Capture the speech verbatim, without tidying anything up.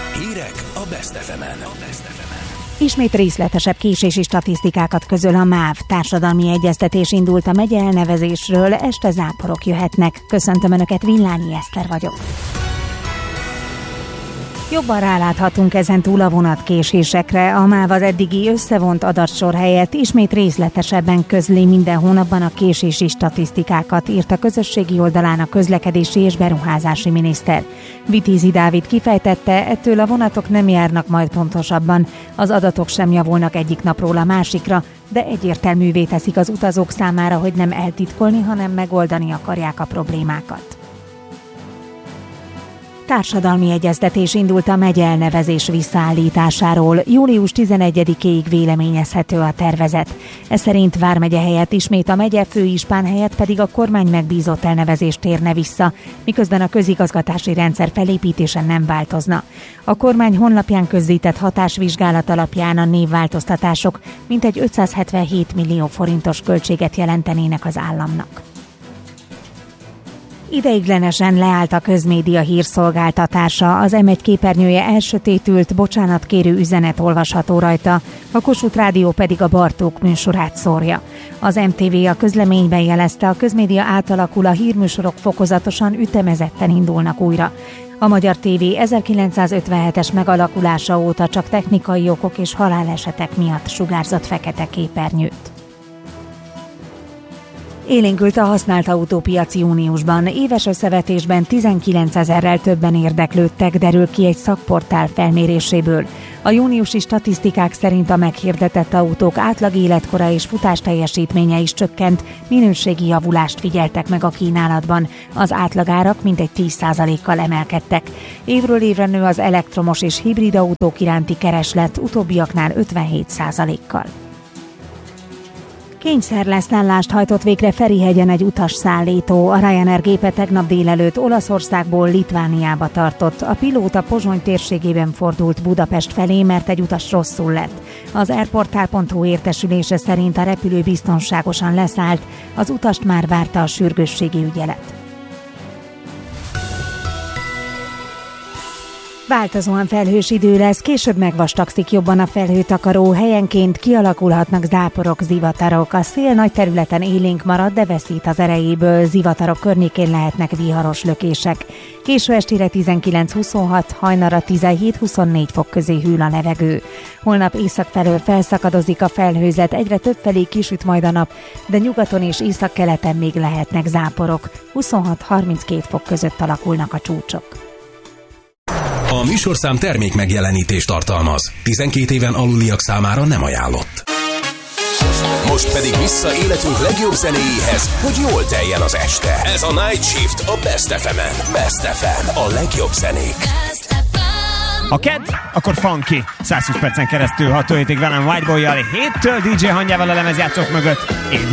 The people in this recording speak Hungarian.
Hírek a Best ef emen. Ismét részletesebb késési statisztikákat közöl a MÁV. Társadalmi egyeztetés indult a megye elnevezésről, este záporok jöhetnek. Köszöntöm Önöket, Villányi Eszter vagyok. Jobban ráláthatunk ezentúl a vonatkésésekre. A MÁV az eddigi összevont adatsor helyett ismét részletesebben közli minden hónapban a késési statisztikákat, írt a közösségi oldalán a közlekedési és beruházási miniszter. Vitézi Dávid kifejtette, ettől a vonatok nem járnak majd pontosabban, az adatok sem javulnak egyik napról a másikra, de egyértelművé teszik az utazók számára, hogy nem eltitkolni, hanem megoldani akarják a problémákat. Társadalmi egyeztetés indult a megye elnevezés visszaállításáról. július tizenegyedikéig véleményezhető a tervezet. Ez szerint vármegye helyett ismét a megye, főispán helyett pedig a kormány megbízott elnevezés térne vissza, miközben a közigazgatási rendszer felépítése nem változna. A kormány honlapján közzétett hatásvizsgálat alapján a névváltoztatások mintegy ötszázhetvenhét millió forintos költséget jelentenének az államnak. Ideiglenesen leállt a közmédia hírszolgáltatása, az em egy képernyője elsötétült, bocsánatkérő üzenet olvasható rajta, a Kossuth Rádió pedig a Bartók műsorát szórja. Az em té vé a közleményben jelezte, a közmédia átalakul, a hírműsorok fokozatosan, ütemezetten indulnak újra. A Magyar té vé ezerkilencszázötvenhetes megalakulása óta csak technikai okok és halálesetek miatt sugárzott fekete képernyőt. Élénkült a használt autópiac júniusban. Éves összevetésben tizenkilencezerrel többen érdeklődtek, derül ki egy szakportál felméréséből. A júniusi statisztikák szerint a meghirdetett autók átlag életkora és futásteljesítménye is csökkent, minőségi javulást figyeltek meg a kínálatban. Az átlagárak mintegy tíz százalékkal emelkedtek. Évről évre nő az elektromos és hibrid autók iránti kereslet, utóbbiaknál ötvenhét százalékkal. Kényszerleszállást hajtott végre Ferihegyen egy utasszállító. A Ryanair gépe tegnap délelőtt Olaszországból Litvániába tartott. A pilóta Pozsony térségében fordult Budapest felé, mert egy utas rosszul lett. Az airportál pont hu értesülése szerint a repülő biztonságosan leszállt, az utast már várta a sürgősségi ügyelet. Változóan felhős idő lesz, később megvastagszik jobban a felhőtakaró, helyenként kialakulhatnak záporok, zivatarok. A szél nagy területen élénk marad, de veszít az erejéből, zivatarok környékén lehetnek viharos lökések. Késő estére tizenkilenc-huszonhat, hajnalra tizenhét-huszonnégy fok közé hűl a levegő. Holnap észak felől felszakadozik a felhőzet, egyre többfelé kisüt majd a nap, de nyugaton és északkeleten még lehetnek záporok. huszonhat-harminckét fok között alakulnak a csúcsok. A műsorszám termék megjelenítést tartalmaz. tizenkét éven aluliak számára nem ajánlott. Most pedig vissza életünk legjobb zenéjéhez, hogy jól teljen az este. Ez a Night Shift a Best ef emen. Best ef em, a legjobb zenék. Ha kedd, akkor funky. százhúsz percen keresztül hat hétig velem Whiteboy-jal, héttől dé dzsé hangjával a lemezjátszók mögött. Én